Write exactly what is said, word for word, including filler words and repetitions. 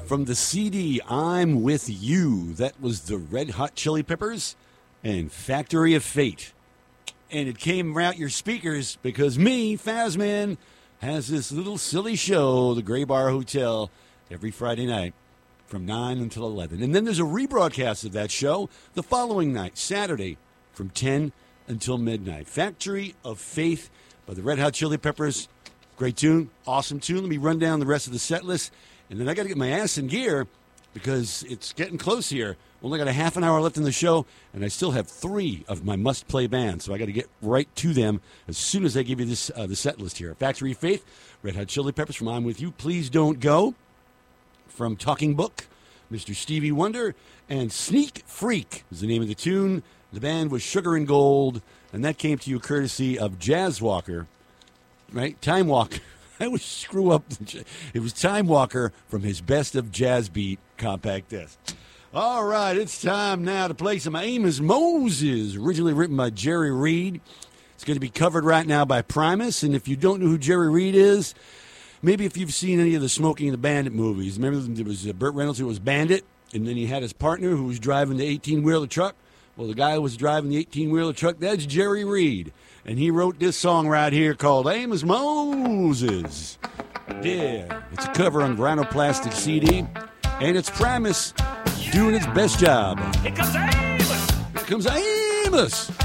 from the C D I'm With You. That was the Red Hot Chili Peppers and Factory of Fate. And it came out your speakers because me, Fazman, has this little silly show, the Gray Bar Hotel, every Friday night from nine until eleven. And then there's a rebroadcast of that show the following night, Saturday, from ten until midnight. Factory of Faith by the Red Hot Chili Peppers. Great tune, awesome tune. Let me run down the rest of the set list, and then I got to get my ass in gear because it's getting close here. Only got a half an hour left in the show, and I still have three of my must-play bands, so I got to get right to them as soon as I give you this uh, the set list here. Factory of Faith, Red Hot Chili Peppers from I'm With You, Please Don't Go, from Talking Book, Mister Stevie Wonder, and Sneak Freak is the name of the tune. The band was Sugar and Gold, and that came to you courtesy of Jazz Walker. Right? Time Walker. I always screw up. It was Time Walker from his Best of Jazz Beat compact disc. All right, it's time now to play some Amos Moses, originally written by Jerry Reed. It's going to be covered right now by Primus, and if you don't know who Jerry Reed is, maybe if you've seen any of the Smokey and the Bandit movies. Remember there was uh, Burt Reynolds who was Bandit, and then he had his partner who was driving the eighteen-wheeler truck. Well, the guy who was driving the eighteen-wheeler truck, that's Jerry Reed. And he wrote this song right here called Amos Moses. Yeah, it's a cover on Rhinoplastic C D. And it's Primus doing its best job. Here comes Amos! Here comes Amos!